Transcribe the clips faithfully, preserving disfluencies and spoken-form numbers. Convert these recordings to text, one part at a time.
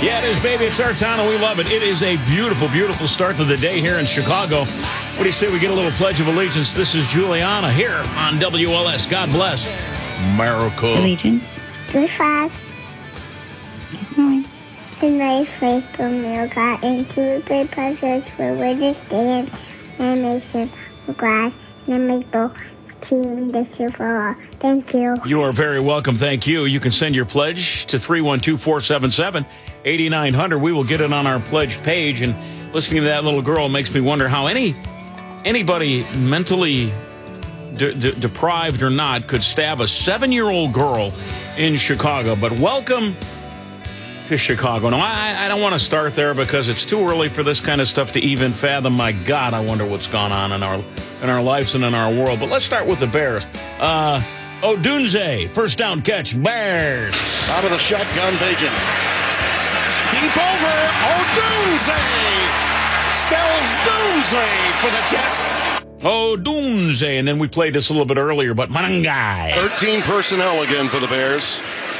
Yeah, it is, baby. It's our town, and we love it. It is a beautiful, beautiful start to the day here in Chicago. What do you say we get a little Pledge of Allegiance? This is Juliana here on W L S. God bless America. Allegiance. The flag, Nine. the nice faith of America, and to the great pleasures for religious day and nation of God, and make the team this year for all. Thank you. You are very welcome. Thank you. You can send your pledge to three one two, four seven seven, eight nine zero zero. We will get it on our pledge page. And listening to that little girl makes me wonder how any anybody mentally de- de- deprived or not could stab a seven-year-old girl in Chicago. But welcome to Chicago. No, I, I don't want to start there because it's too early for this kind of stuff to even fathom. My God, I wonder what's gone on in our in our lives and in our world. But let's start with the Bears. Uh, Odunze, first down catch, Bears. Out of the shotgun, Bajan. Deep over, Odunze spells doomsday for the Jets. Odunze, and then we played this a little bit earlier, but Manangai. thirteen personnel again for the Bears.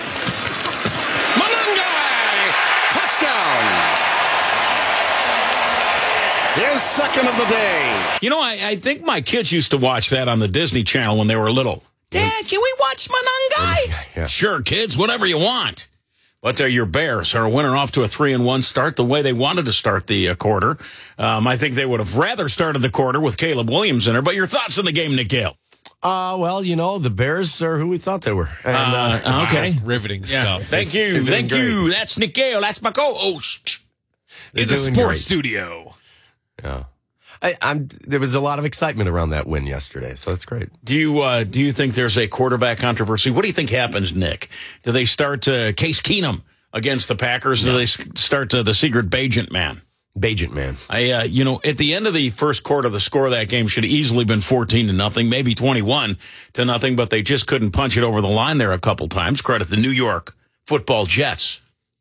His second of the day. You know, I, I think my kids used to watch that on the Disney Channel when they were little. Dad, can we watch Manangai? Yeah. Sure, kids, whatever you want. But uh, your Bears are a winner off to a three and one start the way they wanted to start the uh, quarter. Um, I think they would have rather started the quarter with Caleb Williams in there. But your thoughts on the game, Nick Gale? Uh, well, you know, the Bears are who we thought they were. And, uh, uh, okay. Riveting Yeah. stuff. Thank you. Thank great. you. That's Nick Gale. That's my co-host. They're In the doing sports great. studio. Yeah. I, I'm. There was a lot of excitement around that win yesterday, so it's great. Do you uh, do you think there's a quarterback controversy? What do you think happens, Nick? Do they start uh, Case Keenum against the Packers? Or do they s- start uh, the secret Bajent man? Bajent man. I, uh, you know, at the end of the first quarter, the score of that game should have easily been fourteen to nothing, maybe twenty-one to nothing, but they just couldn't punch it over the line there a couple times. Credit the New York Football Jets.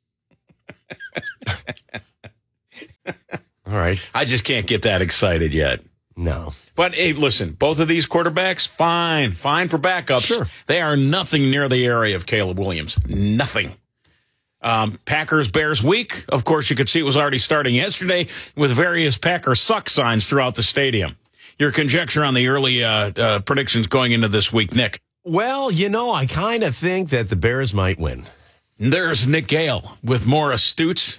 All right. I just can't get that excited yet. No. But, hey, listen, both of these quarterbacks, fine, fine for backups. Sure. They are nothing near the area of Caleb Williams. Nothing. Um, Packers-Bears week, of course, you could see it was already starting yesterday with various Packer suck signs throughout the stadium. Your conjecture on the early uh, uh, predictions going into this week, Nick? Well, you know, I kind of think that the Bears might win. There's Nick Gale with more astute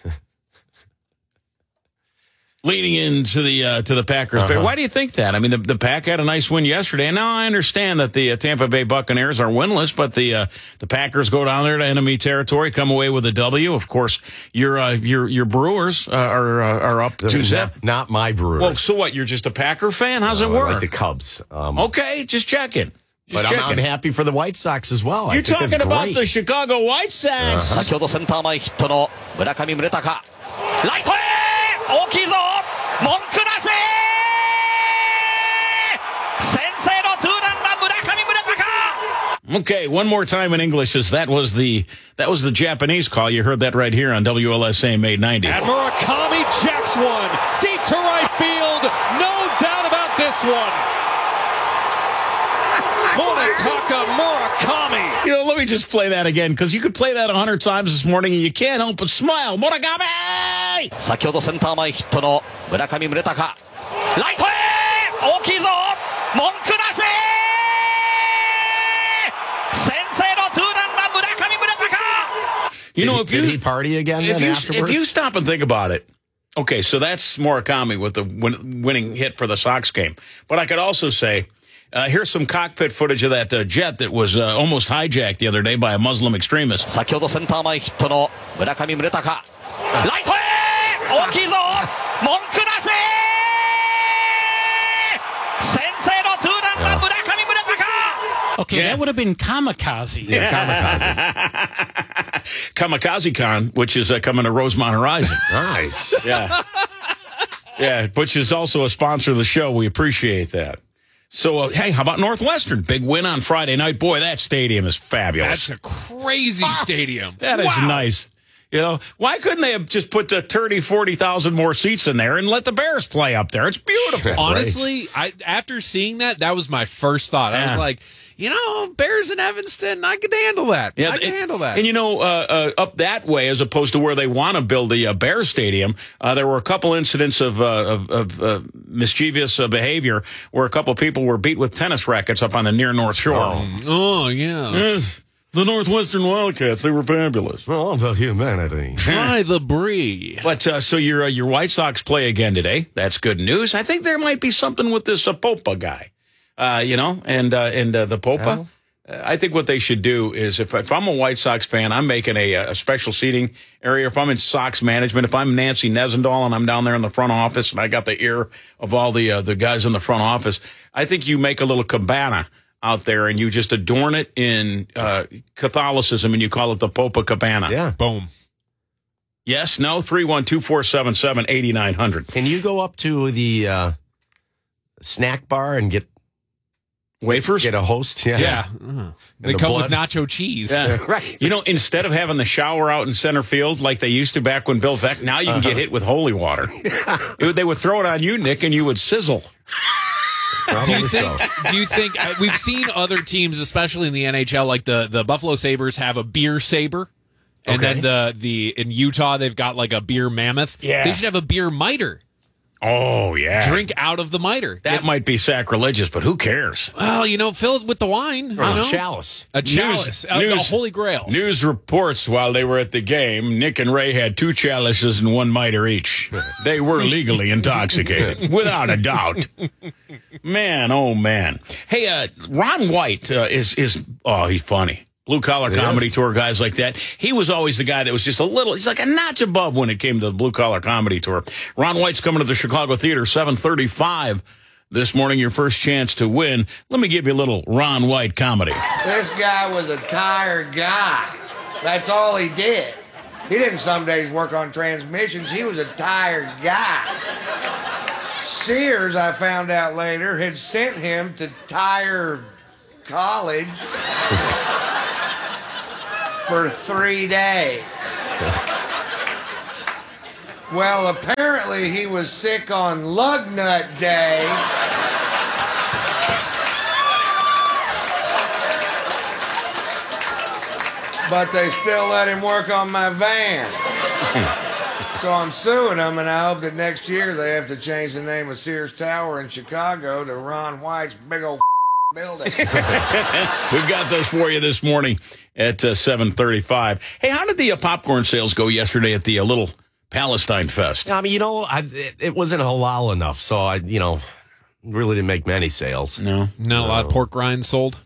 leading into the uh, to the Packers. Uh-huh. Why do you think that? I mean, the, the Pack had a nice win yesterday, and now I understand that the uh, Tampa Bay Buccaneers are winless, but the uh, the Packers go down there to enemy territory, come away with a W. Of course, your uh, your your Brewers uh, are uh, are up two zip. Not, not my Brewers. Well, so what? You're just a Packer fan? How's No, it work? I like the Cubs. Um, Okay, just checking. Just but I'm, I'm checking. happy for the White Sox as well. I You're think that's talking about great. the Chicago White Sox. 先ほどセンター前ヒットの村上宗隆。ライトへ大きいぞ文句なし先制のツーランだ村上宗隆 Okay, one more time in English, as that was the that was the Japanese call. You heard that right here on W L S A M eight ninety. And Murakami jacks one. Deep to right field. No doubt about this one. Munetaka Murakami. You know, let me just play that again, because you could play that a hundred times this morning and you can't help but smile. Murakami! 先ほどセンター前ヒットの村上宗隆ライトへ大きいぞ文句なし先制のツーランだ村上宗隆 You know, did, if did you he party again if then you, afterwards? if you stop and think about it, okay, so that's Murakami with the win, winning hit for the Sox game. But I could also say, uh, here's some cockpit footage of that uh, jet that was uh, almost hijacked the other day by a Muslim extremist. 先ほどセンター前ヒットの村上宗隆ライトへ大きいぞ文句なし先制のツーランだ村上宗隆 Okay, Yeah. that would have been kamikaze. Yeah, kamikaze. Kamikaze Con, which is uh, coming to Rosemont Horizon. Nice. Yeah. Yeah, which is also a sponsor of the show. We appreciate that. So, uh, hey, how about Northwestern? Big win on Friday night. Boy, that stadium is fabulous. That's a crazy stadium. That is Wow. nice. You know, why couldn't they have just put the thirty, forty thousand more seats in there and let the Bears play up there? It's beautiful. Sure. Honestly, I after seeing that, that was my first thought. I Yeah. was like, you know, Bears in Evanston, I could handle that. Yeah, I can and, handle that. And, you know, uh, uh, up that way, as opposed to where they want to build the uh, Bears Stadium, uh, there were a couple incidents of, uh, of, of uh, mischievous uh, behavior where a couple people were beat with tennis rackets up on the near North Shore. Oh, oh yeah. Yes. The Northwestern Wildcats, they were fabulous. Oh, the humanity. Try the brie. But uh, so your uh, your White Sox play again today. That's good news. I think there might be something with this uh, Popa guy, uh, you know, and uh, and uh, the Popa. Uh, I think what they should do is, if if I'm a White Sox fan, I'm making a, a special seating area. If I'm in Sox management, if I'm Nancy Nezendahl and I'm down there in the front office and I got the ear of all the uh, the guys in the front office, I think you make a little cabana out there and you just adorn it in uh, Catholicism and you call it the Popa Cabana. Yeah. Boom. Yes, no, three one two, four seven seven, eight nine zero zero. Can you go up to the uh, snack bar and get Wafers? get a host? Yeah. Yeah. Uh, they the come blood. with nacho cheese. Yeah. Right. You know, instead of having the shower out in center field like they used to back when Bill Veeck, now you can get hit with holy water. It- they would throw it on you, Nick, and you would sizzle. Do you Probably think? so. Do you think uh, we've seen other teams, especially in the N H L, like the, the Buffalo Sabres, have a beer saber, and Okay. then the the in Utah they've got like a beer mammoth. Yeah. They should have a beer miter. Oh, yeah. Drink out of the miter. That might be sacrilegious, but who cares? Well, you know, fill it with the wine. Or you a know? chalice. A chalice. A, a news- holy grail. News reports while they were at the game, Nick and Ray had two chalices and one miter each. They were legally intoxicated, without a doubt. Man, oh man. Hey, uh, Ron White uh, is is oh, he's funny. Blue collar comedy is. tour guys like that. He was always the guy that was just a little, he's like a notch above when it came to the blue collar comedy tour. Ron White's coming to the Chicago Theater, seven thirty-five this morning. Your first chance to win. Let me give you a little Ron White comedy. This guy was a tired guy. That's all he did. He didn't some days work on transmissions. He was a tired guy. Sears, I found out later, had sent him to Tire College for three days. Well, apparently he was sick on Lug Nut Day. But they still let him work on my van. So I'm suing them, and I hope that next year they have to change the name of Sears Tower in Chicago to Ron White's big old building. We've got those for you this morning at uh, seven thirty-five. Hey, how did the uh, popcorn sales go yesterday at the uh, little Palestine Fest? I mean, you know, I, it, it wasn't halal enough, so I, you know, really didn't make many sales. No. Not a lot of pork rinds sold.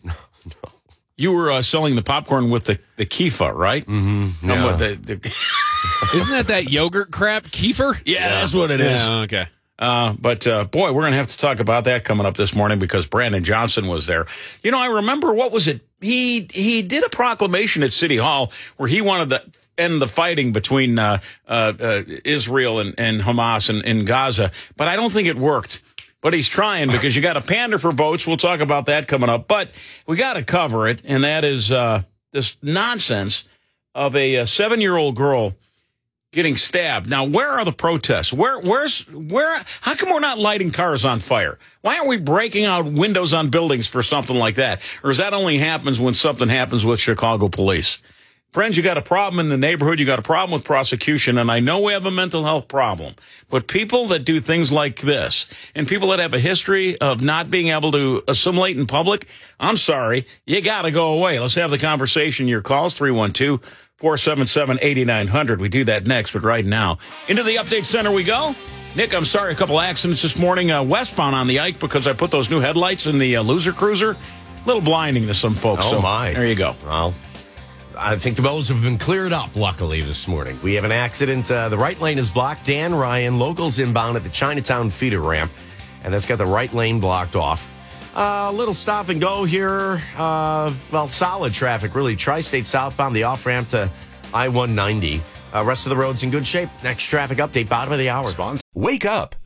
You were uh, selling the popcorn with the, the kifa, right? Mm-hmm. Yeah. The, the, Isn't that that yogurt crap, kefir? yeah, that's what it is. Yeah, okay. Uh, but, uh, boy, we're going to have to talk about that coming up this morning because Brandon Johnson was there. You know, I remember, what was it? He he did a proclamation at City Hall where he wanted to end the fighting between uh, uh, uh, Israel and, and Hamas in, in Gaza, but I don't think it worked. But he's trying because you got to pander for votes. We'll talk about that coming up. But we got to cover it, and that is uh, this nonsense of a, a seven-year-old girl getting stabbed. Now, where are the protests? Where, where's, where, how come we're not lighting cars on fire? Why aren't we breaking out windows on buildings for something like that? Or is that only happens when something happens with Chicago police? Friends, you got a problem in the neighborhood. You got a problem with prosecution. And I know we have a mental health problem, but people that do things like this and people that have a history of not being able to assimilate in public, I'm sorry, you got to go away. Let's have the conversation. Your calls, three one two, four seven seven, eight nine zero zero. We do that next, but right now, into the update center we go. Nick, I'm sorry, a couple accidents this morning uh, westbound on the Ike because I put those new headlights in the uh, Loser Cruiser. A little blinding to some folks. Oh, so my. There you go. Well, I think the roads have been cleared up, luckily, this morning. We have an accident. Uh, the right lane is blocked. Dan Ryan, locals inbound at the Chinatown feeder ramp, and that's got the right lane blocked off. A uh, little stop and go here. Uh, well, solid traffic, really. Tri-State southbound, the off-ramp to I one ninety. Uh, rest of the road's in good shape. Next traffic update, bottom of the hour. Wake up.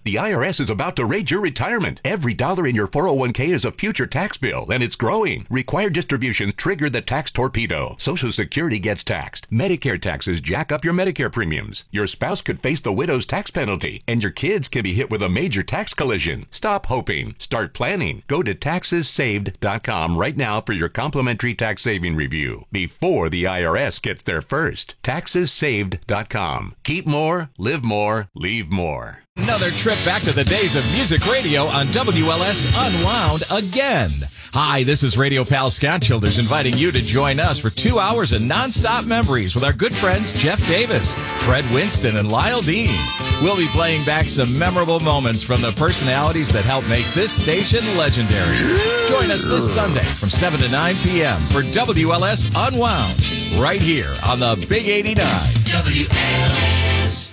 The I R S is about to raid your retirement. Every dollar in your four oh one k is a future tax bill, and it's growing. Required distributions trigger the tax torpedo. Social Security gets taxed. Medicare taxes jack up your Medicare premiums. Your spouse could face the widow's tax penalty, and your kids can be hit with a major tax collision. Stop hoping. Start planning. Go to taxes saved dot com right now for your complimentary tax saving review before the I R S gets there first. taxes saved dot com. Keep more, live more, leave more. Another trip back to the days of music radio on W L S Unwound again. Hi, this is Radio Pal Scott Childers inviting you to join us for two hours of nonstop memories with our good friends Jeff Davis, Fred Winston, and Lyle Dean. We'll be playing back some memorable moments from the personalities that helped make this station legendary. Join us this Sunday from seven to nine p.m. for W L S Unwound, right here on the Big eighty-nine. W L S.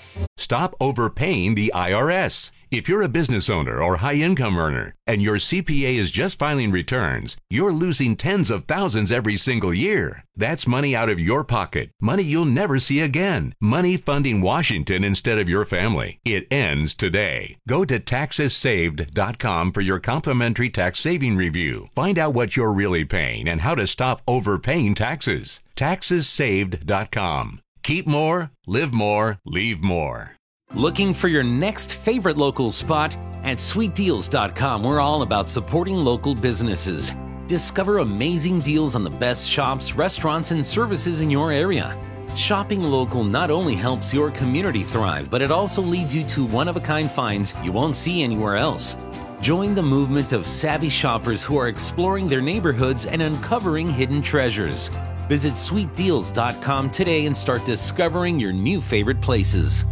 Stop overpaying the I R S. If you're a business owner or high-income earner and your C P A is just filing returns, you're losing tens of thousands every single year. That's money out of your pocket, money you'll never see again, money funding Washington instead of your family. It ends today. Go to taxes saved dot com for your complimentary tax saving review. Find out what you're really paying and how to stop overpaying taxes. taxes saved dot com. Keep more, live more, leave more. Looking for your next favorite local spot? At sweet deals dot com, we're all about supporting local businesses. Discover amazing deals on the best shops, restaurants, and services in your area. Shopping local not only helps your community thrive, but it also leads you to one-of-a-kind finds you won't see anywhere else. Join the movement of savvy shoppers who are exploring their neighborhoods and uncovering hidden treasures. Visit sweet deals dot com today and start discovering your new favorite places.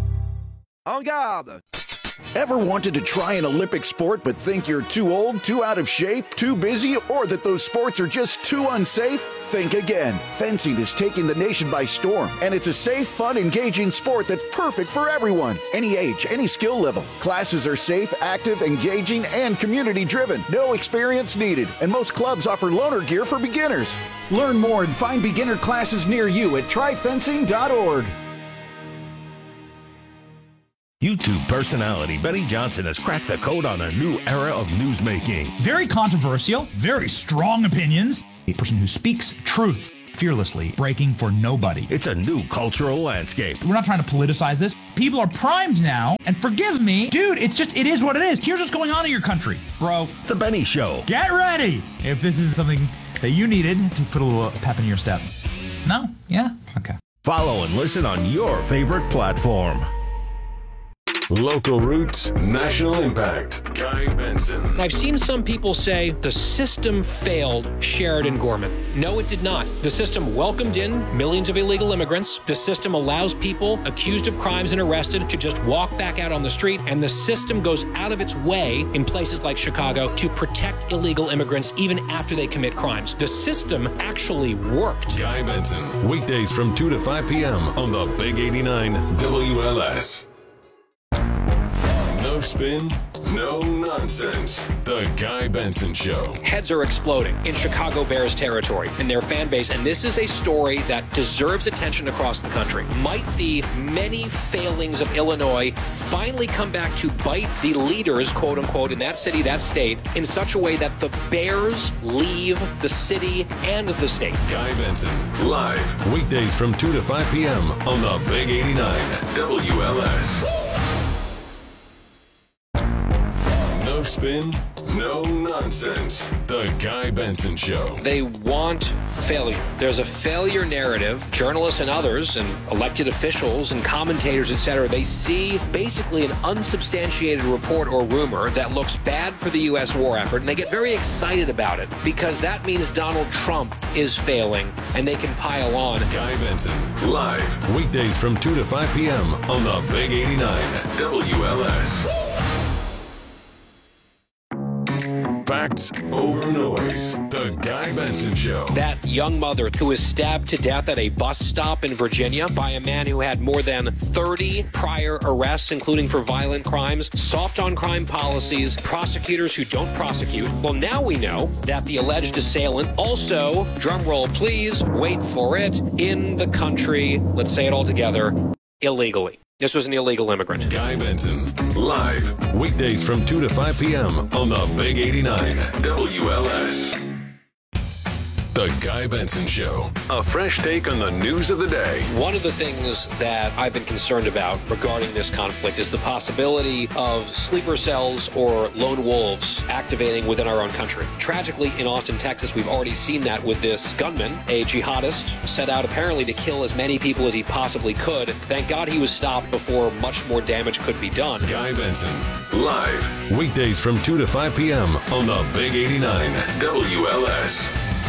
En garde! Ever wanted to try an Olympic sport but think you're too old, too out of shape, too busy, or that those sports are just too unsafe? Think again. Fencing is taking the nation by storm, and it's a safe, fun, engaging sport that's perfect for everyone. Any age, any skill level. Classes are safe, active, engaging, and community-driven. No experience needed, and most clubs offer loaner gear for beginners. Learn more and find beginner classes near you at try fencing dot org. YouTube personality Benny Johnson has cracked the code on a new era of newsmaking. Very controversial, very strong opinions. A person who speaks truth fearlessly, breaking for nobody. It's a new cultural landscape. We're not trying to politicize this. People are primed now, and forgive me, dude, it's just, it is what it is. Here's what's going on in your country, bro. The Benny Show. Get ready if this is something that you needed to put a little pep in your step. No? Yeah? Okay. Follow and listen on your favorite platform. Local roots, national impact. Guy Benson. I've seen some people say the system failed Sheridan Gorman. No, it did not. The system welcomed in millions of illegal immigrants. The system allows people accused of crimes and arrested to just walk back out on the street. And the system goes out of its way in places like Chicago to protect illegal immigrants even after they commit crimes. The system actually worked. Guy Benson. Weekdays from two to five p.m. on the Big eighty-nine W L S. No spin, no nonsense. The Guy Benson Show. Heads are exploding in Chicago Bears territory in their fan base, and this is a story that deserves attention across the country. Might the many failings of Illinois finally come back to bite the leaders, quote unquote, in that city, that state, in such a way that the Bears leave the city and the state? Guy Benson, live, weekdays from two to five p.m. on the Big eighty-nine W L S. No spin, no nonsense. The Guy Benson Show. They want failure. There's a failure narrative. Journalists and others and elected officials and commentators, et cetera, they see basically an unsubstantiated report or rumor that looks bad for the U S war effort, and they get very excited about it because that means Donald Trump is failing and they can pile on. Guy Benson, live, weekdays from two to five p.m. on the Big eighty-nine W L S. Facts over noise. The Guy Benson Show. That young mother who was stabbed to death at a bus stop in Virginia by a man who had more than thirty prior arrests, including for violent crimes, soft on crime policies, prosecutors who don't prosecute. Well, now we know that the alleged assailant also, drum roll please, wait for it, in the country, let's say it all together, illegally. This was an illegal immigrant. Guy Benson, live, weekdays from two to five p.m. on the Big eighty-nine W L S. The Guy Benson Show. A fresh take on the news of the day. One of the things that I've been concerned about regarding this conflict is the possibility of sleeper cells or lone wolves activating within our own country. Tragically, in Austin, Texas, we've already seen that with this gunman, a jihadist, set out apparently to kill as many people as he possibly could. Thank God he was stopped before much more damage could be done. Guy Benson, live, weekdays from two to five p.m. on the Big eighty-nine W L S.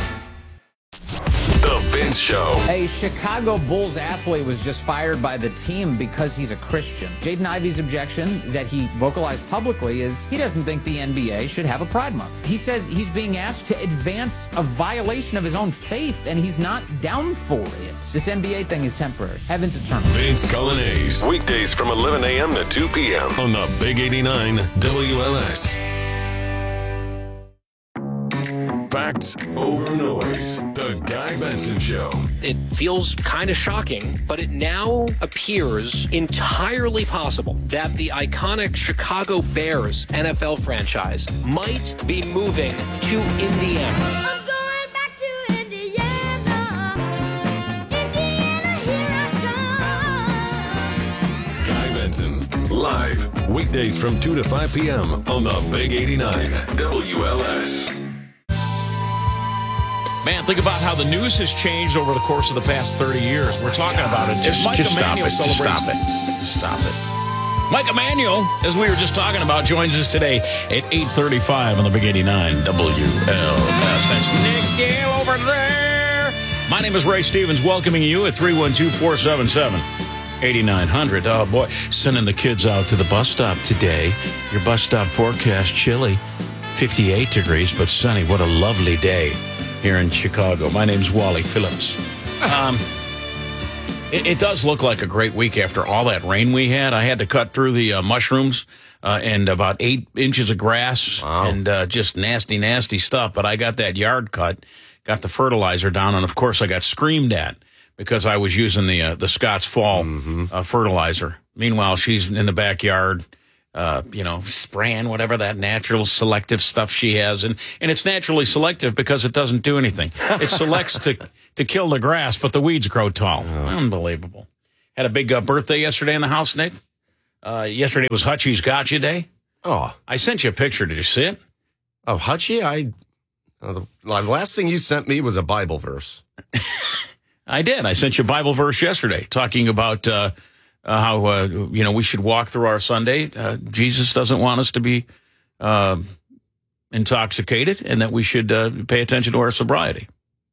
The Vince Show. A Chicago Bulls athlete was just fired by the team because he's a Christian. Jaden Ivey's objection that he vocalized publicly is he doesn't think the N B A should have a Pride Month. He says he's being asked to advance a violation of his own faith, and he's not down for it. This N B A thing is temporary. Heaven's eternal. Vince Colonnese, weekdays from eleven a.m. to two p.m. on the Big eighty-nine W L S. Facts over noise. The Guy Benson Show. It feels kind of shocking, but it now appears entirely possible that the iconic Chicago Bears N F L franchise might be moving to Indiana. I'm going back to Indiana. Indiana, here I come. Guy Benson, live, weekdays from two to five p.m. on the Big eighty-nine W L S. Man, think about how the news has changed over the course of the past thirty years. We're talking about it. Just, Mike just stop Emanuel it. Just celebrates- stop it. Just stop it. Mike Emanuel, as we were just talking about, joins us today at eight thirty-five on the Big eighty-nine W L S. That's Nick Gale over there. My name is Ray Stevens, welcoming you at three one two, four seven seven, eight nine hundred. Oh, boy. Sending the kids out to the bus stop today. Your bus stop forecast, chilly, fifty-eight degrees, but sunny. What a lovely day here in Chicago. My name's Wally Phillips. Um, it, it does look like a great week after all that rain we had. I had to cut through the uh, mushrooms uh, and about eight inches of grass wow. and uh, just nasty, nasty stuff. But I got that yard cut, got the fertilizer down, and of course I got screamed at because I was using the uh, the Scott's Fall mm-hmm. uh, fertilizer. Meanwhile, she's in the backyard, Uh, you know, spraying whatever that natural selective stuff she has. And, and it's naturally selective because it doesn't do anything. It selects to, to kill the grass, but the weeds grow tall. Oh. Unbelievable. Had a big uh, birthday yesterday in the house, Nick. Uh, yesterday was Hutchie's Gotcha Day. Oh. I sent you a picture. Did you see it? Of Hutchie? I, uh, the, the last thing you sent me was a Bible verse. I did. I sent you a Bible verse yesterday talking about, uh, Uh, how, uh, you know, we should walk through our Sunday. Uh, Jesus doesn't want us to be uh, intoxicated and that we should uh, pay attention to our sobriety.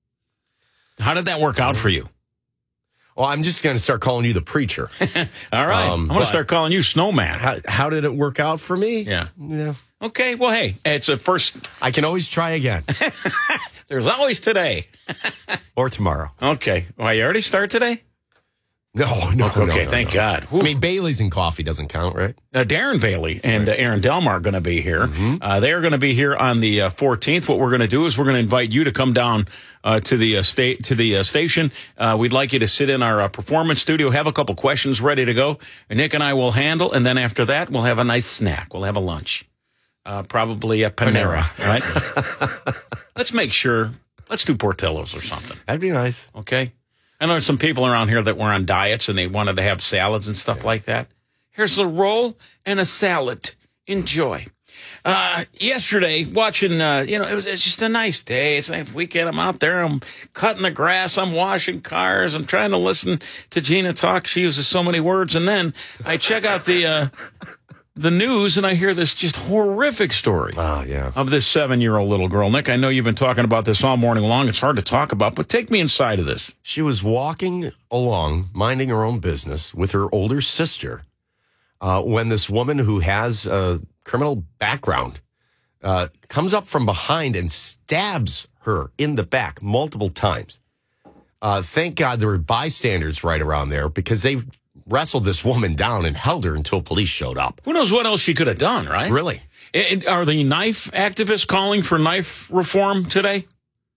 How did that work out for you? Well, I'm just going to start calling you the preacher. All right. Um, I'm going to start calling you Snowman. How, how did it work out for me? Yeah. Yeah. Okay. Well, hey, it's a first. I can always try again. There's always today. Or tomorrow. Okay. Well, you already start today? No, no, okay, no, no, thank no. God. I mean, Bailey's and coffee doesn't count, right? Uh, Darren Bailey and uh, Aaron Delmar are going to be here. Mm-hmm. Uh, they are going to be here on the uh, fourteenth. What we're going to do is we're going to invite you to come down uh, to the uh, state to the uh, station. Uh, we'd like you to sit in our uh, performance studio, have a couple questions ready to go. And Nick and I will handle, and then after that, we'll have a nice snack. We'll have a lunch, uh, probably a Panera, Panera. Right? Let's make sure. Let's do Portillo's or something. That'd be nice. Okay. I know there's some people around here that were on diets and they wanted to have salads and stuff yeah. like that. Here's a roll and a salad. Enjoy. Uh, yesterday, watching, uh, you know, it was it's just a nice day. It's a nice weekend. I'm out there. I'm cutting the grass. I'm washing cars. I'm trying to listen to Gina talk. She uses so many words. And then I check out the uh, the news and I hear this just horrific story oh, yeah. of this seven-year-old little girl. Nick, I know you've been talking about this all morning long. It's hard to talk about, but take me inside of this. She was walking along, minding her own business with her older sister uh, when this woman who has a criminal background uh, comes up from behind and stabs her in the back multiple times. Uh, thank God there were bystanders right around there because they wrestled this woman down and held her until police showed up. Who knows what else she could have done, right? Really? It, are the knife activists calling for knife reform today?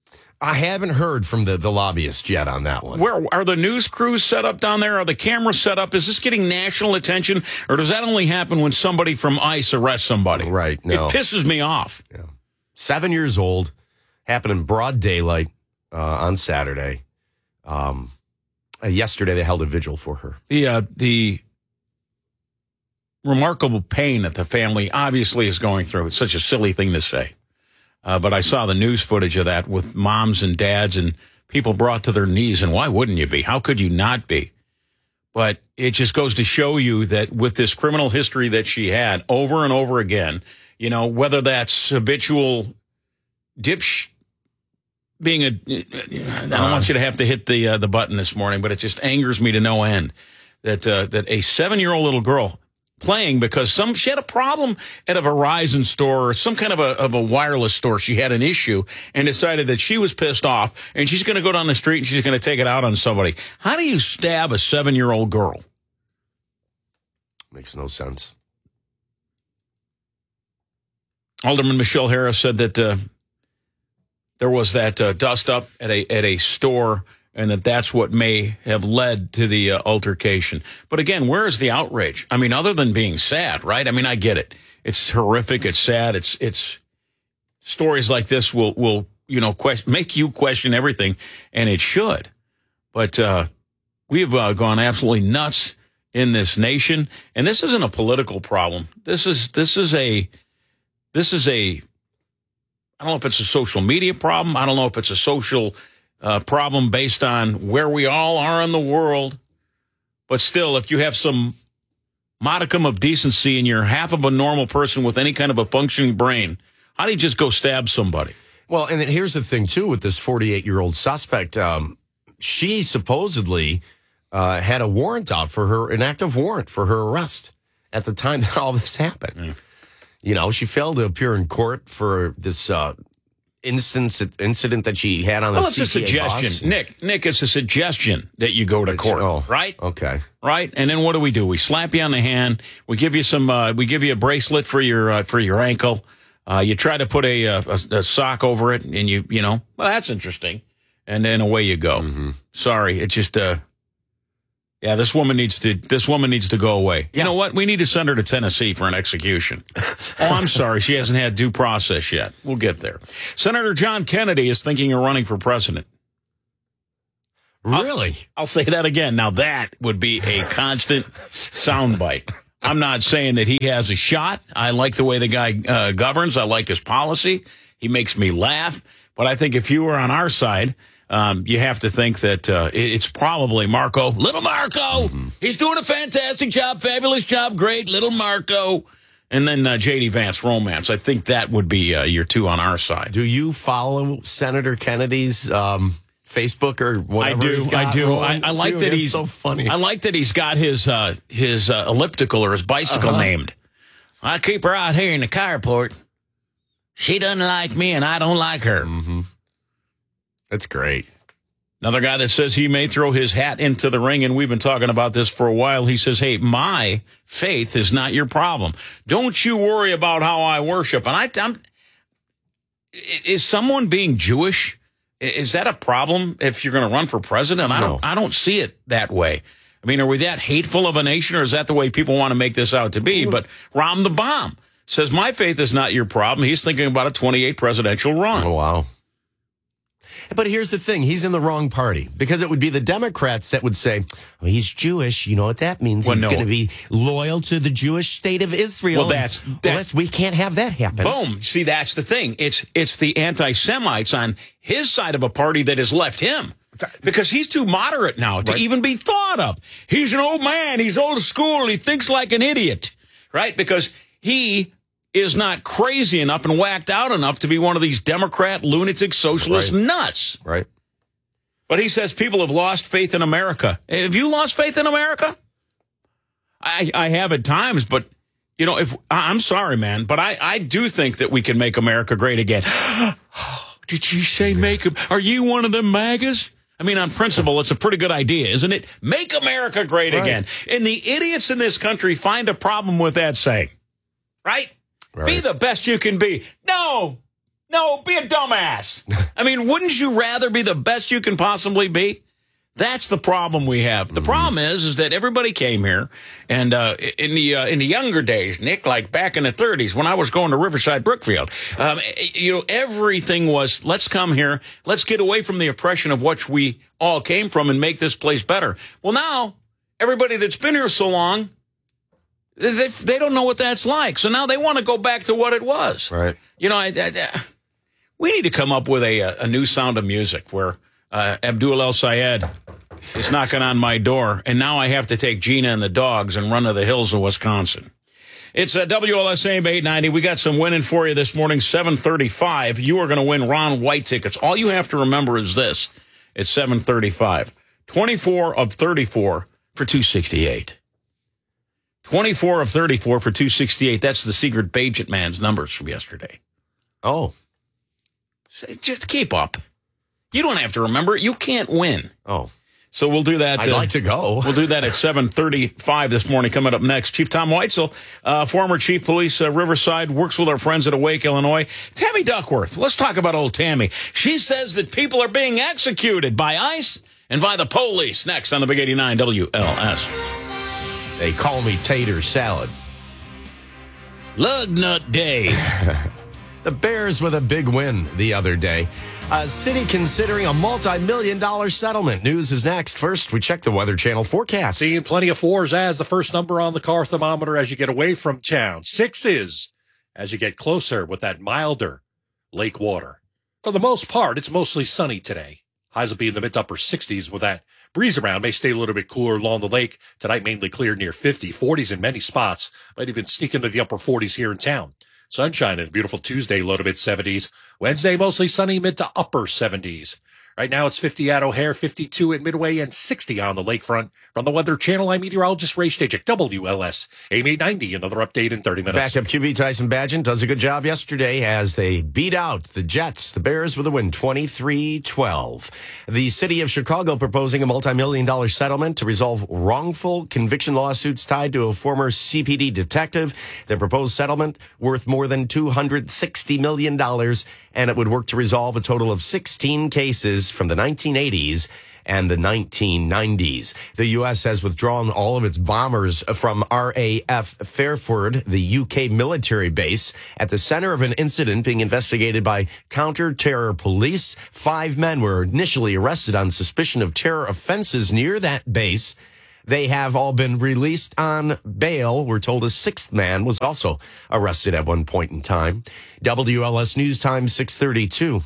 I haven't heard from the, the lobbyist yet on that one. Where are the news crews set up down there? Are the cameras set up? Is this getting national attention, or does that only happen when somebody from ICE arrests somebody? Right. No. It pisses me off. Yeah. Seven years old, happened in broad daylight uh, on Saturday. Um, uh, yesterday, they held a vigil for her. The uh, the remarkable pain that the family obviously is going through. It's such a silly thing to say. Uh, but I saw the news footage of that with moms and dads and people brought to their knees. And why wouldn't you be? How could you not be? But it just goes to show you that with this criminal history that she had over and over again, you know, whether that's habitual dipsh being a, I don't want you to have to hit the uh, the button this morning, but it just angers me to no end that uh, that a seven-year-old little girl playing because some she had a problem at a Verizon store or some kind of a of a wireless store. She had an issue and decided that she was pissed off and she's going to go down the street and she's going to take it out on somebody. How do you stab a seven-year-old girl? Makes no sense. Alderman Michelle Harris said that uh, there was that uh, dust up at a at a store and that that's what may have led to the uh, altercation. But again, where is the outrage? I mean, other than being sad, right? I mean, I get it. It's horrific. It's sad. It's it's stories like this will will you know question, make you question everything, and it should. But uh, we've uh, gone absolutely nuts in this nation, and this isn't a political problem. This is this is a this is a I don't know if it's a social media problem. I don't know if it's a social Uh, problem based on where we all are in the world. But still, if you have some modicum of decency and you're half of a normal person with any kind of a functioning brain, how do you just go stab somebody? Well, and then here's the thing, too, with this forty-eight-year-old suspect. Um, she supposedly uh, had a warrant out for her, an active warrant for her arrest at the time that all this happened. Mm. You know, she failed to appear in court for this uh instance incident that she had on the well, it's C T A a suggestion. bus. Nick, Nick, it's a suggestion that you go to It's- court, oh, right? Okay. Right? And then what do we do? We slap you on the hand. We give you some, uh, we give you a bracelet for your, uh, for your ankle. Uh, you try to put a, a, a sock over it and you, you know, well, that's interesting. And then away you go. Mm-hmm. Sorry. It just, uh, yeah, this woman needs to, this woman needs to go away. You know what? We need to send her to Tennessee for an execution. Oh, I'm sorry. She hasn't had due process yet. We'll get there. Senator John Kennedy is thinking of running for president. Really? I'll, I'll say that again. Now, that would be a constant soundbite. I'm not saying that he has a shot. I like the way the guy uh, governs. I like his policy. He makes me laugh. But I think if you were on our side, um, you have to think that uh, it, it's probably Marco. Little Marco. Mm-hmm. He's doing a fantastic job, fabulous job, great. Little Marco. And then uh, J D Vance, romance. I think that would be uh, your two on our side. Do you follow Senator Kennedy's um, Facebook or whatever? I do. he's got I do. rolling? I, I like Dude, that that's he's so funny. I like that he's got his uh, his uh, elliptical or his bicycle Uh-huh. named. I keep her out here in the carport. She doesn't like me, and I don't like her. Mm-hmm. That's great. Another guy that says he may throw his hat into the ring, and we've been talking about this for a while. He says, hey, my faith is not your problem. Don't you worry about how I worship. And I, I'm, is someone being Jewish, is that a problem if you're going to run for president? I don't, No. I don't see it that way. I mean, are we that hateful of a nation, or is that the way people want to make this out to be? But Ram the Bomb says, my faith is not your problem. He's thinking about a twenty-eight presidential run. Oh, wow. But here's the thing. He's in the wrong party, because it would be the Democrats that would say, well, he's Jewish. You know what that means? Well, he's no. going to be loyal to the Jewish state of Israel. Well, that's- Well, that's- we can't have that happen. Boom. See, that's the thing. It's it's the anti-Semites on his side of a party that has left him. Because he's too moderate now to Right. even be thought of. He's an old man. He's old school. He thinks like an idiot. Right? Because he is not crazy enough and whacked out enough to be one of these Democrat, lunatic, socialist Right. nuts. Right. But he says people have lost faith in America. Have you lost faith in America? I, I have at times, but, you know, if I'm sorry, man, but I, I do think that we can make America great again. Did you say make? Are you one of them MAGAs? I mean, on principle, it's a pretty good idea, isn't it? Make America great Right. again. And the idiots in this country find a problem with that saying. Right? Right. Be the best you can be. No. No, be a dumbass. I mean, wouldn't you rather be the best you can possibly be? That's the problem we have. The problem is, is that everybody came here, and uh, in the uh, in the younger days, Nick, like back in the thirties, when I was going to Riverside Brookfield, um, you know, everything was, let's come here, let's get away from the oppression of which we all came from and make this place better. Well, now, everybody that's been here so long, they, they don't know what that's like. So now they want to go back to what it was. Right. You know, I, I, I, we need to come up with a, a new sound of music where uh, Abdul El Sayed is knocking on my door, and now I have to take Gina and the dogs and run to the hills of Wisconsin. It's uh, W L S A M eight ninety. We got some winning for you this morning, seven thirty-five. You are going to win Ron White tickets. All you have to remember is this. It's seven thirty-five. twenty-four of thirty-four for two sixty-eight. twenty-four of thirty-four for two sixty-eight. That's the Secret Paget Man's numbers from yesterday. Oh. Just keep up. You don't have to remember it. You can't win. Oh. So we'll do that. I'd uh, like to go. We'll do that at seven thirty-five this morning. Coming up next, Chief Tom Weitzel, uh, former Chief Police uh, Riverside, works with our friends at Awake, Illinois. Tammy Duckworth. Let's talk about old Tammy. She says that people are being executed by ICE and by the police. Next on the Big eighty-nine W L S. They call me Tater Salad. Lug Nut Day. The Bears with a big win the other day. A city considering a multi-million dollar settlement. News is next. First, we check the Weather Channel forecast. Seeing plenty of fours as the first number on the car thermometer as you get away from town. Sixes as you get closer with that milder lake water. For the most part, it's mostly sunny today. Highs will be in the mid to upper sixties with that breeze around. May stay a little bit cooler along the lake. Tonight, mainly clear near fifty. forties in many spots. Might even sneak into the upper forties here in town. Sunshine and a beautiful Tuesday, low to mid seventies. Wednesday, mostly sunny, mid to upper seventies. Right now, it's fifty at O'Hare, fifty-two at Midway, and sixty on the lakefront. From the Weather Channel, I'm meteorologist Ray Stajek, W L S, A M eight ninety. Another update in thirty minutes. Backup Q B Tyson Badgett does a good job yesterday as they beat out the Jets, the Bears, with a win twenty-three twelve. The city of Chicago proposing a multi-million dollar settlement to resolve wrongful conviction lawsuits tied to a former C P D detective. The proposed settlement worth more than two hundred sixty million dollars, and it would work to resolve a total of sixteen cases from the nineteen eighties and the nineteen nineties. The U S has withdrawn all of its bombers from R A F Fairford, the U K military base, at the center of an incident being investigated by counter-terror police. Five men were initially arrested on suspicion of terror offenses near that base. They have all been released on bail. We're told a sixth man was also arrested at one point in time. W L S News Time, six thirty-two.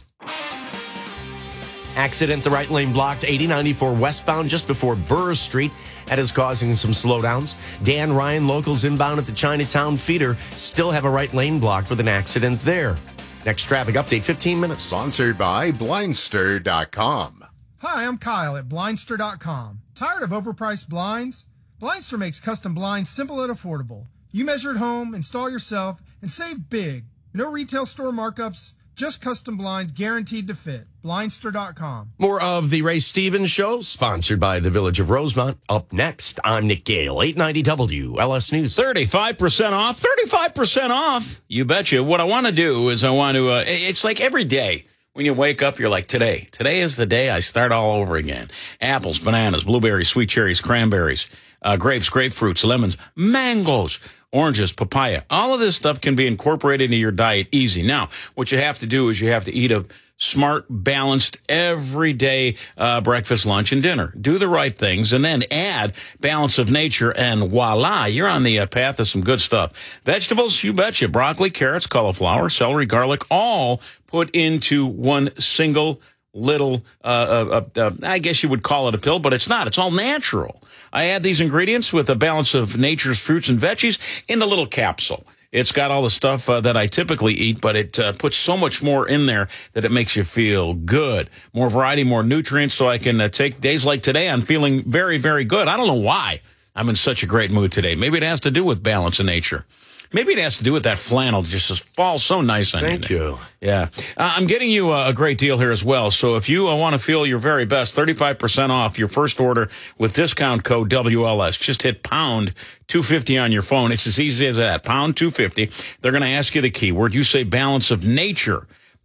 Accident, the right lane blocked, eighty ninety-four westbound just before Burr Street. That is causing some slowdowns. Dan Ryan, locals inbound at the Chinatown feeder, still have a right lane blocked with an accident there. Next traffic update, fifteen minutes. Sponsored by Blindster dot com. Hi, I'm Kyle at Blindster dot com. Tired of overpriced blinds? Blindster makes custom blinds simple and affordable. You measure at home, install yourself, and save big. No retail store markups, just custom blinds guaranteed to fit. Blindster dot com. More of the Ray Stevens Show, sponsored by the Village of Rosemont. Up next, I'm Nick Gale, eight ninety W L S News. thirty-five percent off, thirty-five percent off. You betcha. What I want to do is I want to, uh, it's like every day. When you wake up, you're like, today. Today is the day I start all over again. Apples, bananas, blueberries, sweet cherries, cranberries, uh, grapes, grapefruits, lemons, mangoes, oranges, papaya. All of this stuff can be incorporated into your diet easy. Now, what you have to do is you have to eat a smart, balanced, everyday uh, breakfast, lunch, and dinner. Do the right things, and then add balance of nature, and voila, you're on the uh, path of some good stuff. Vegetables, you betcha. Broccoli, carrots, cauliflower, celery, garlic, all put into one single little, uh, uh, uh, I guess you would call it a pill, but it's not. It's all natural. I add these ingredients with a balance of nature's fruits and veggies in a little capsule. It's got all the stuff uh, that I typically eat, but it uh, puts so much more in there that it makes you feel good. More variety, more nutrients, so I can uh, take days like today. I'm feeling very, very good. I don't know why I'm in such a great mood today. Maybe it has to do with balance in nature. Maybe it has to do with that flannel. Just falls so nice on you. Thank you. Yeah. Uh, I'm getting you a, a great deal here as well. So if you uh, want to feel your very best, thirty-five percent off your first order with discount code W L S. Just hit pound two fifty on your phone. It's as easy as that. Pound two fifty. They're going to ask you the keyword. You say balance of nature.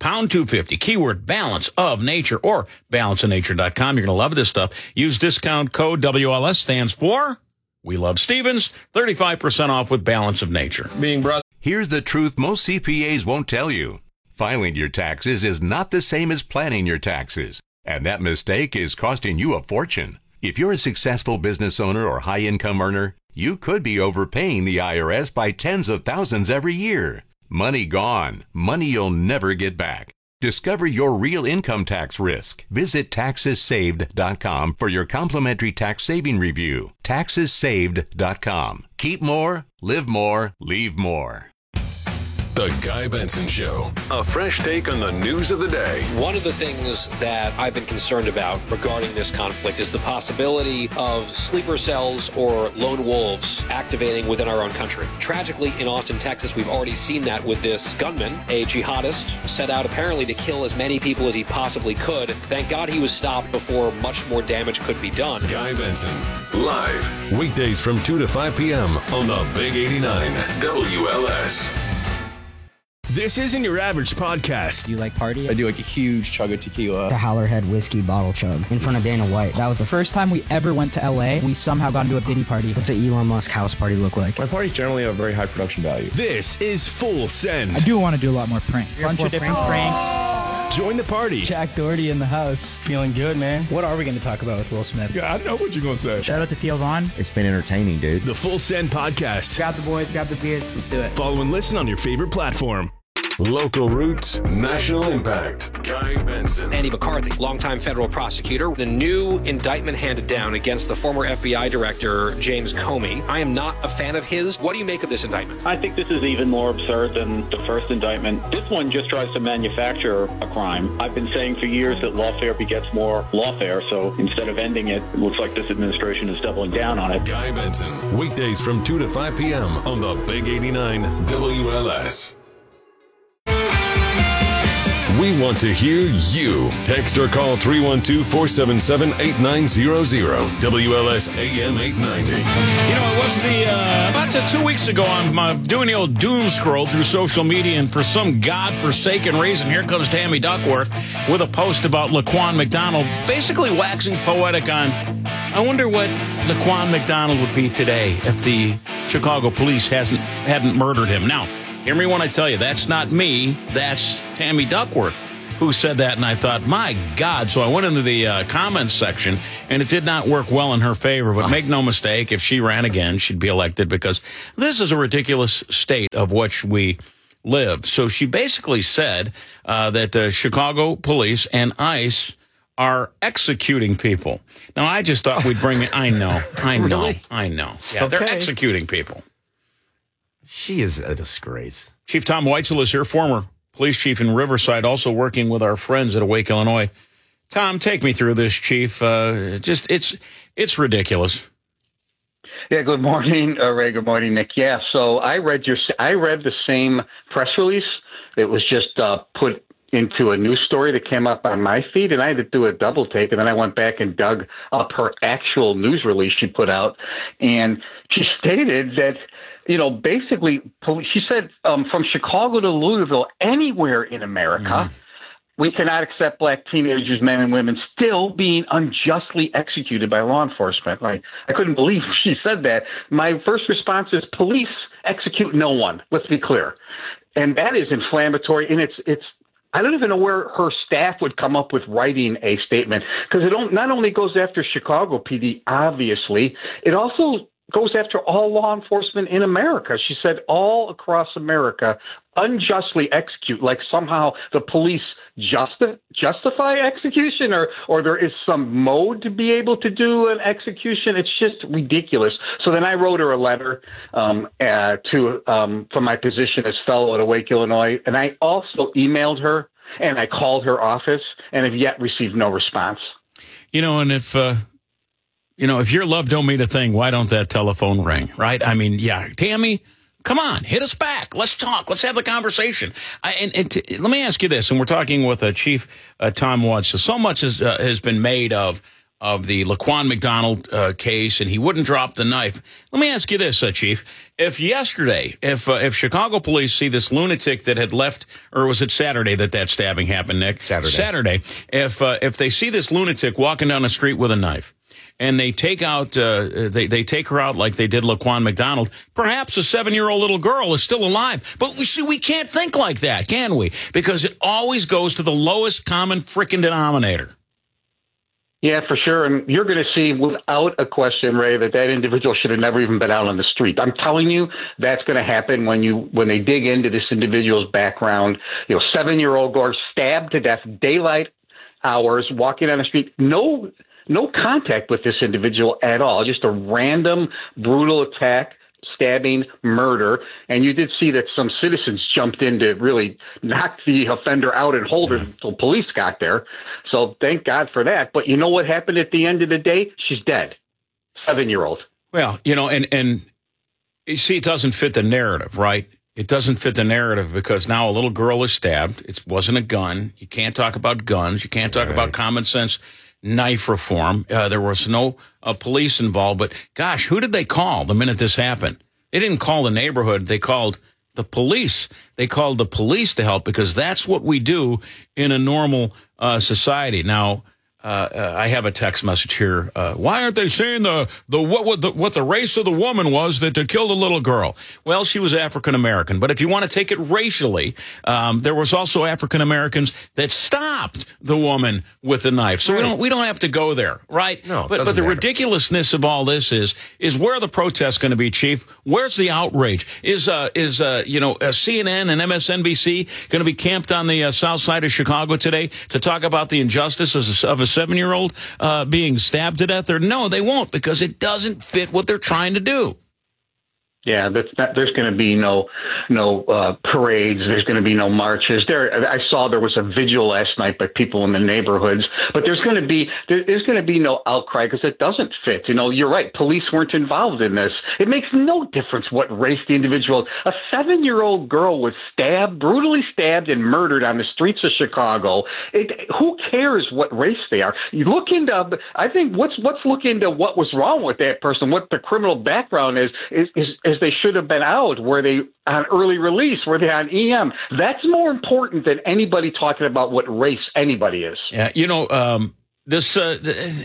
pound two fifty, keyword balance of nature or balance of nature dot com. You're going to love this stuff. Use discount code W L S, stands for We Love Stevens, thirty-five percent off with Balance of Nature. Being brother. Here's the truth most C P As won't tell you. Filing your taxes is not the same as planning your taxes, and that mistake is costing you a fortune. If you're a successful business owner or high-income earner, you could be overpaying the I R S by tens of thousands every year. Money gone. Money you'll never get back. Discover your real income tax risk. Visit taxes saved dot com for your complimentary tax saving review. taxes saved dot com. Keep more, live more, leave more. The Guy Benson Show. A fresh take on the news of the day. One of the things that I've been concerned about regarding this conflict is the possibility of sleeper cells or lone wolves activating within our own country. Tragically, in Austin, Texas, we've already seen that with this gunman, a jihadist, set out apparently to kill as many people as he possibly could. Thank God he was stopped before much more damage could be done. Guy Benson, live, weekdays from two to five p.m. on the Big eighty-nine W L S. This isn't your average podcast. Do you like party? I do like a huge chug of tequila. The Howlerhead whiskey bottle chug in front of Dana White. That was the first time we ever went to L A. We somehow got into a Diddy party. What's an Elon Musk house party look like? My parties generally have very high production value. This is Full Send. I do want to do a lot more pranks. A bunch of different pranks. pranks. Join the party. Jack Doherty in the house. Feeling good, man. What are we going to talk about with Will Smith? Yeah, I know what you're going to say. Shout out to Theo Vaughn. It's been entertaining, dude. The Full Send podcast. Grab the boys, grab the beers. Let's do it. Follow and listen on your favorite platform. Local roots, national impact. Guy Benson. Andy McCarthy, longtime federal prosecutor. The new indictment handed down against the former F B I director, James Comey. I am not a fan of his. What do you make of this indictment? I think this is even more absurd than the first indictment. This one just tries to manufacture a crime. I've been saying for years that lawfare begets more lawfare, so instead of ending it, it looks like this administration is doubling down on it. Guy Benson, weekdays from two to five p.m. on the Big eighty-nine W L S. We want to hear you. Text or call three one two, four seven seven, eight nine zero zero. W L S A M eight ninety. You know, it was the, uh, about two weeks ago, I'm uh, doing the old doom scroll through social media, and for some godforsaken reason, here comes Tammy Duckworth with a post about Laquan McDonald, basically waxing poetic on, I wonder what Laquan McDonald would be today if the Chicago police hasn't hadn't murdered him. Now, hear me when I tell you, that's not me. That's Tammy Duckworth who said that, and I thought, my God. So I went into the uh, comments section, and it did not work well in her favor. But make no mistake, if she ran again, she'd be elected, because this is a ridiculous state of which we live. So she basically said uh, that uh, Chicago police and ICE are executing people. Now, I just thought we'd bring it. I know. I know. Really? I know. Yeah, Okay. they're executing people. She is a disgrace. Chief Tom Weitzel is here, former police chief in Riverside, also working with our friends at Awake, Illinois. Tom, take me through this, Chief. Uh, just it's it's ridiculous. Yeah. Good morning, uh, Ray. Good morning, Nick. Yeah. So I read your I read the same press release. It was just uh, put into a news story that came up on my feed, and I had to do a double take, and then I went back and dug up her actual news release she put out, and she stated that, you know, basically, she said um, from Chicago to Louisville, anywhere in America, mm. we cannot accept black teenagers, men and women, still being unjustly executed by law enforcement. Like, I couldn't believe she said that. My first response is, police execute no one. Let's be clear. And that is inflammatory, and it's it's. I don't even know where her staff would come up with writing a statement, because it don't, not only goes after Chicago P D, obviously, it also goes after all law enforcement in America. She said all across America unjustly execute, like somehow the police justi- justify execution, or, or there is some mode to be able to do an execution. It's just ridiculous. So then I wrote her a letter um, uh, to um, from my position as fellow at Awake, Illinois, and I also emailed her, and I called her office, and have yet received no response. You know, and if... Uh... You know, if your love don't mean a thing, why don't that telephone ring, right? I mean, yeah, Tammy, come on, hit us back. Let's talk. Let's have the conversation. I, and and to, let me ask you this, and we're talking with uh, Chief uh, Tom Watts. So, so much has, uh, has been made of of the Laquan McDonald uh, case, and he wouldn't drop the knife. Let me ask you this, uh, Chief. If yesterday, if uh, if Chicago police see this lunatic that had left, or was it Saturday that that stabbing happened, Nick? Saturday. Saturday. If uh, if they see this lunatic walking down the street with a knife, and they take out, uh, they, they take her out like they did Laquan McDonald, perhaps a seven-year-old little girl is still alive. But we see, we can't think like that, can we? Because it always goes to the lowest common frickin' denominator. Yeah, for sure. And you're going to see without a question, Ray, that that individual should have never even been out on the street. I'm telling you, that's going to happen when you when they dig into this individual's background. You know, seven-year-old girl stabbed to death, daylight hours, walking on the street. No No contact with this individual at all, just a random brutal attack, stabbing, murder. And you did see that some citizens jumped in to really knock the offender out and hold her until police got there. So thank God for that. But you know what happened at the end of the day? She's dead. Seven-year-old. Well, you know, and, and you see, it doesn't fit the narrative, right? It doesn't fit the narrative because now a little girl is stabbed. It wasn't a gun. You can't talk about guns. You can't talk right. about common sense knife reform. Uh, there was no uh, police involved, but gosh, who did they call the minute this happened? They didn't call the neighborhood. They called the police. They called the police to help because that's what we do in a normal uh, society. Now, uh, uh, I have a text message here. Uh, why aren't they saying the the what what the, what the race of the woman was that uh, killed a little girl? Well, she was African American. But if you want to take it racially, um, there was also African Americans that stopped the woman with the knife. So right. we don't we don't have to go there, right? No, but but the matter. ridiculousness of all this is is where are the protests going to be, Chief? Where's the outrage? Is uh is uh you know uh, C N N and M S N B C going to be camped on the uh, south side of Chicago today to talk about the injustice of a seven-year-old uh, being stabbed to death? Or no, they won't because it doesn't fit what they're trying to do. Yeah, that's not, there's going to be no no uh, parades. There's going to be no marches. There, I saw there was a vigil last night by people in the neighborhoods, but there's going to be there, there's going to be no outcry because it doesn't fit. You know, you're right. Police weren't involved in this. It makes no difference what race the individual. A seven-year-old girl was stabbed, brutally stabbed, and murdered on the streets of Chicago. It, who cares what race they are? You look into. I think what's what's look into what was wrong with that person, what the criminal background is is is. is they should have been out. Were they on early release? Were they on E M? That's more important than anybody talking about what race anybody is. Yeah, you know, um, this, uh,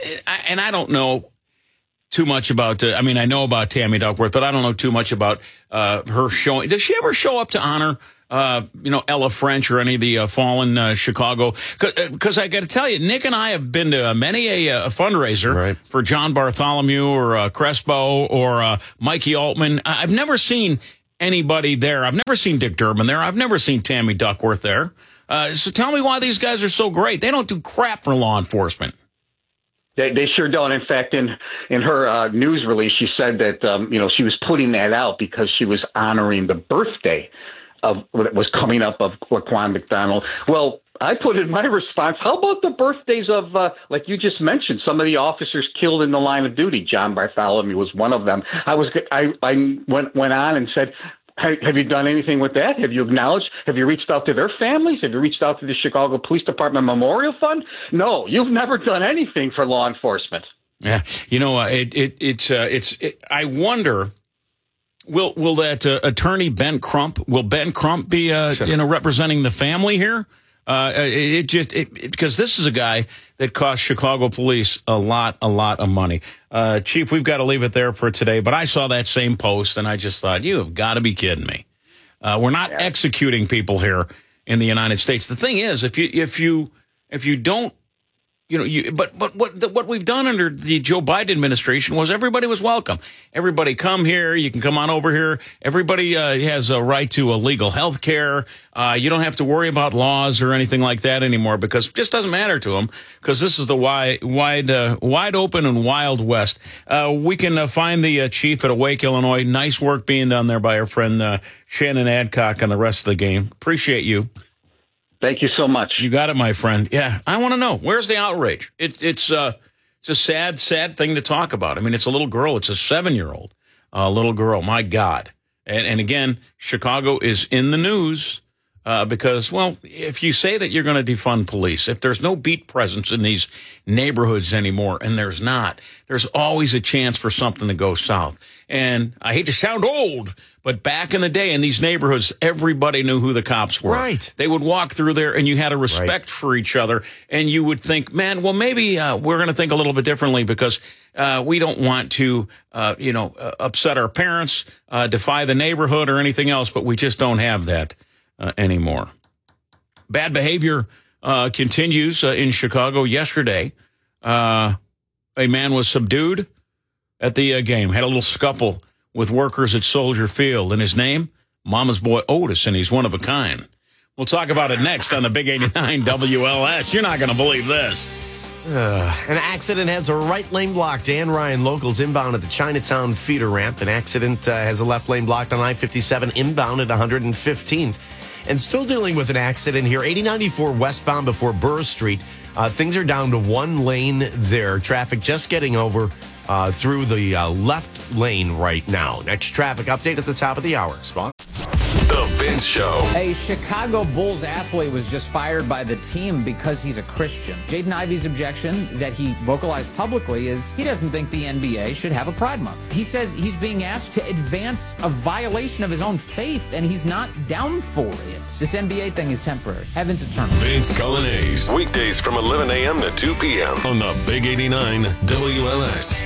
and I don't know too much about, uh, I mean, I know about Tammy Duckworth, but I don't know too much about uh, her showing. Does she ever show up to honor Uh, you know, Ella French or any of the uh, fallen uh, Chicago? Because I got to tell you, Nick and I have been to uh, many a, a fundraiser right. for John Bartholomew or uh, Crespo or uh, Mikey Altman. I've never seen anybody there. I've never seen Dick Durbin there. I've never seen Tammy Duckworth there. Uh, so tell me why these guys are so great. They don't do crap for law enforcement. They, they sure don't. In fact, in in her uh, news release, she said that um, you know she was putting that out because she was honoring the birthday of what was coming up of Laquan McDonald. Well, I put in my response, how about the birthdays of, uh, like you just mentioned, some of the officers killed in the line of duty? John Bartholomew was one of them. I was, I, I went, went on and said, have you done anything with that? Have you acknowledged? Have you reached out to their families? Have you reached out to the Chicago Police Department Memorial Fund? No, you've never done anything for law enforcement. Yeah. You know, uh, it, it, it's, uh, it's, it, I wonder, Will will that uh, attorney Ben Crump, will Ben Crump be uh, you know representing the family here? Uh, it, it just it, it, because this is a guy that cost Chicago police a lot, a lot of money. Uh, Chief, we've got to leave it there for today. But I saw that same post and I just thought, you have got to be kidding me. Uh, we're not yeah. executing people here in the United States. The thing is, if you if you if you don't. You know, you, but but what the, what we've done under the Joe Biden administration was everybody was welcome. Everybody come here. You can come on over here. Everybody uh, has a right to a legal health care. Uh, you don't have to worry about laws or anything like that anymore because it just doesn't matter to them because this is the wide, wide, uh, wide open and wild west. Uh, we can uh, find the uh, chief at Awake, Illinois. Nice work being done there by our friend uh, Shannon Adcock on the rest of the game. Appreciate you. Thank you so much. You got it, my friend. Yeah, I want to know. Where's the outrage? It, it's uh, it's a sad, sad thing to talk about. I mean, it's a little girl. It's a seven-year-old uh, little girl. My God. And, and again, Chicago is in the news Uh, because, well, if you say that you're going to defund police, if there's no beat presence in these neighborhoods anymore, and there's not, there's always a chance for something to go south. And I hate to sound old, but back in the day in these neighborhoods, everybody knew who the cops were. Right. They would walk through there and you had a respect Right. for each other. And you would think, man, well, maybe uh, we're going to think a little bit differently because uh, we don't want to, uh, you know, uh, upset our parents, uh, defy the neighborhood or anything else, but we just don't have that. Uh, anymore. Bad behavior uh, continues uh, in Chicago. Yesterday, uh, a man was subdued at the uh, game, had a little scuffle with workers at Soldier Field, and his name, Mama's boy Otis, and he's one of a kind. We'll talk about it next on the Big eighty-nine W L S. You're not going to believe this. Uh, an accident has a right lane blocked. Dan Ryan, locals inbound at the Chinatown feeder ramp. An accident uh, has a left lane blocked on I fifty-seven inbound at one hundred fifteenth. And still dealing with an accident here, eighty ninety-four westbound before Burr Street. Uh, things are down to one lane there. Traffic just getting over uh, through the uh, left lane right now. Next traffic update at the top of the hour. Spot. The Vince Show. A Chicago Bulls athlete was just fired by the team because he's a Christian. Jaden Ivey's objection that he vocalized publicly is he doesn't think the N B A should have a Pride Month. He says he's being asked to advance a violation of his own faith, and he's not down for it. This N B A thing is temporary. Heaven's eternal. Vince Cullinase. Weekdays from eleven a.m. to two p.m. on the Big eighty-nine W L S.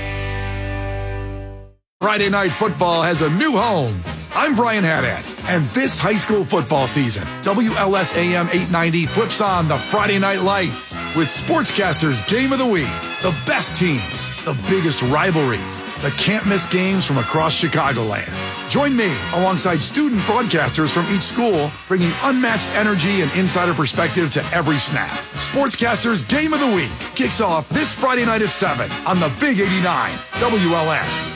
Friday Night Football has a new home. I'm Brian Haddad, and this high school football season, W L S A M eight ninety flips on the Friday Night Lights with Sportscasters Game of the Week, the best teams, the biggest rivalries, the can't-miss games from across Chicagoland. Join me alongside student broadcasters from each school, bringing unmatched energy and insider perspective to every snap. Sportscasters Game of the Week kicks off this Friday night at seven on the Big eighty-nine W L S.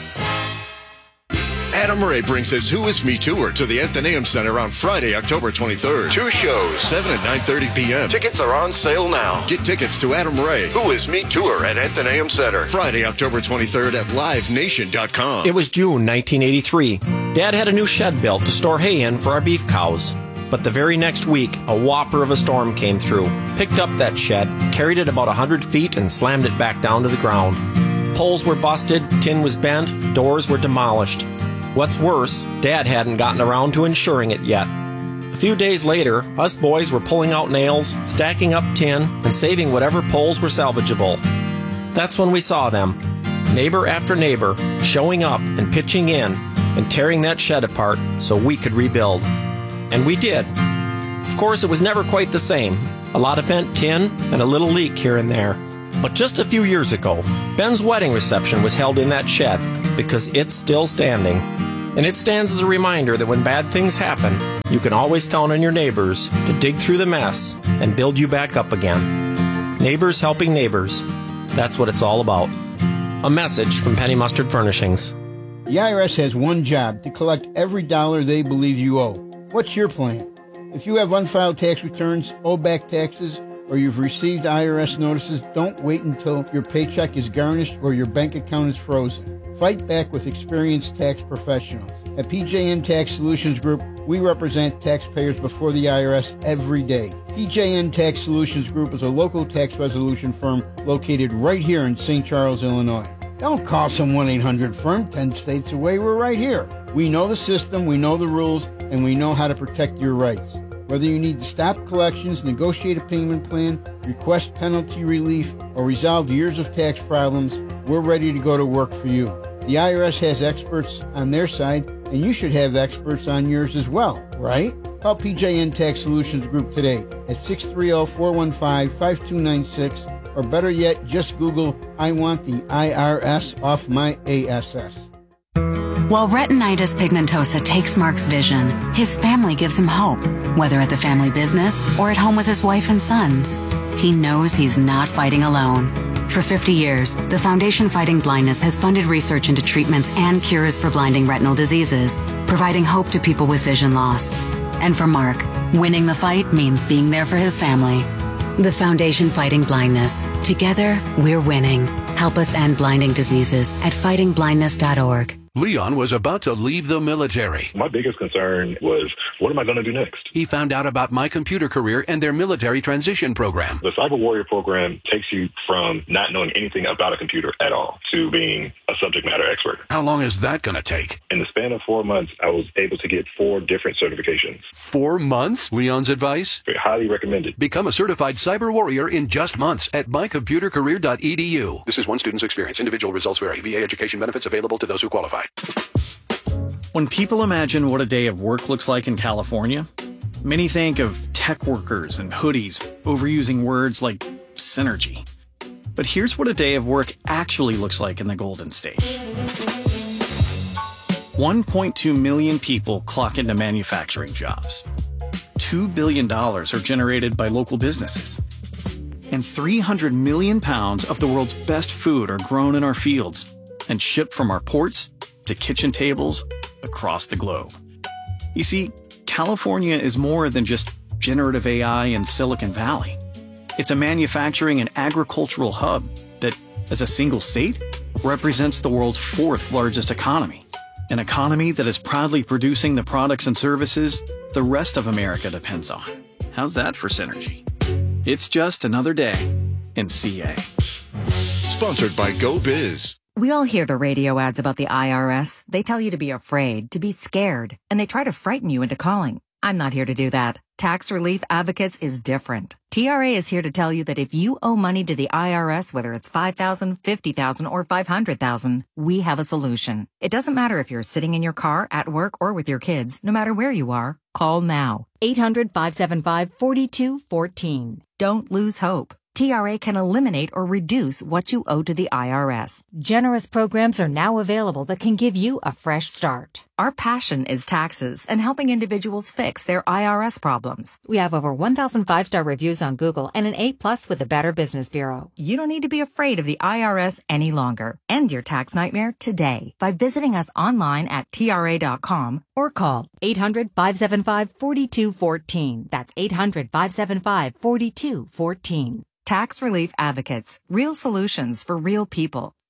Adam Ray brings his Who Is Me Tour to the Athenaeum Center on Friday, October twenty-third. Two shows, seven and nine thirty p.m. Tickets are on sale now. Get tickets to Adam Ray, Who Is Me Tour at Athenaeum Center. Friday, October twenty-third at live nation dot com. It was June nineteen eighty-three. Dad had a new shed built to store hay in for our beef cows. But the very next week, a whopper of a storm came through, picked up that shed, carried it about one hundred feet, and slammed it back down to the ground. Poles were busted, tin was bent, doors were demolished. What's worse, Dad hadn't gotten around to insuring it yet. A few days later, us boys were pulling out nails, stacking up tin, and saving whatever poles were salvageable. That's when we saw them, neighbor after neighbor, showing up and pitching in and tearing that shed apart so we could rebuild. And we did. Of course, it was never quite the same. A lot of bent tin and a little leak here and there. But just a few years ago, Ben's wedding reception was held in that shed because it's still standing. And it stands as a reminder that when bad things happen, you can always count on your neighbors to dig through the mess and build you back up again. Neighbors helping neighbors. That's what it's all about. A message from Penny Mustard Furnishings. The I R S has one job, to collect every dollar they believe you owe. What's your plan? If you have unfiled tax returns, owe back taxes, or you've received I R S notices, don't wait until your paycheck is garnished or your bank account is frozen. Fight back with experienced tax professionals. At P J N Tax Solutions Group, we represent taxpayers before the I R S every day. P J N Tax Solutions Group is a local tax resolution firm located right here in Saint Charles, Illinois. Don't call some one eight hundred firm ten states away. We're right here. We know the system, we know the rules, and we know how to protect your rights. Whether you need to stop collections, negotiate a payment plan, request penalty relief, or resolve years of tax problems, we're ready to go to work for you. The I R S has experts on their side, and you should have experts on yours as well, right? Call P J N Tax Solutions Group today at six three zero, four one five, five two nine six, or better yet, just Google, I want the I R S off my A S S. While retinitis pigmentosa takes Mark's vision, his family gives him hope, whether at the family business or at home with his wife and sons. He knows he's not fighting alone. For fifty years, the Foundation Fighting Blindness has funded research into treatments and cures for blinding retinal diseases, providing hope to people with vision loss. And for Mark, winning the fight means being there for his family. The Foundation Fighting Blindness. Together, we're winning. Help us end blinding diseases at fighting blindness dot org. Leon was about to leave the military. My biggest concern was, what am I going to do next? He found out about My Computer Career and their military transition program. The Cyber Warrior program takes you from not knowing anything about a computer at all to being a subject matter expert. How long is that going to take? In the span of four months, I was able to get four different certifications. Four months? Leon's advice? Highly recommended. Become a certified cyber warrior in just months at my computer career dot e d u. This is one student's experience. Individual results vary. V A education benefits available to those who qualify. When people imagine what a day of work looks like in California, many think of tech workers and hoodies, overusing words like synergy. But here's what a day of work actually looks like in the Golden State. one point two million people clock into manufacturing jobs. two billion dollars are generated by local businesses. And three hundred million pounds of the world's best food are grown in our fields and shipped from our ports to kitchen tables across the globe. You see, California is more than just generative A I and Silicon Valley. It's a manufacturing and agricultural hub that, as a single state, represents the world's fourth largest economy. An economy that is proudly producing the products and services the rest of America depends on. How's that for synergy? It's just another day in C A. Sponsored by GoBiz. We all hear the radio ads about the I R S. They tell you to be afraid, to be scared, and they try to frighten you into calling. I'm not here to do that. Tax Relief Advocates is different. T R A is here to tell you that if you owe money to the I R S, whether it's five thousand dollars, fifty thousand dollars, or five hundred thousand dollars, we have a solution. It doesn't matter if you're sitting in your car, at work, or with your kids. No matter where you are, call now. eight hundred, five seven five, four two one four. Don't lose hope. T R A can eliminate or reduce what you owe to the I R S. Generous programs are now available that can give you a fresh start. Our passion is taxes and helping individuals fix their I R S problems. We have over one thousand five-star reviews on Google and an A plus with the Better Business Bureau. You don't need to be afraid of the I R S any longer. End your tax nightmare today by visiting us online at T R A dot com or call eight hundred, five seven five, four two one four. That's eight hundred, five seven five, four two one four. Tax Relief Advocates. Real solutions for real people.